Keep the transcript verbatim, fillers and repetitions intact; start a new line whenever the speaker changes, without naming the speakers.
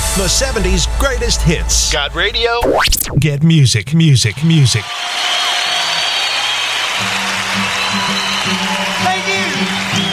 The seventies greatest hits.
Got radio?
Get music, music, music.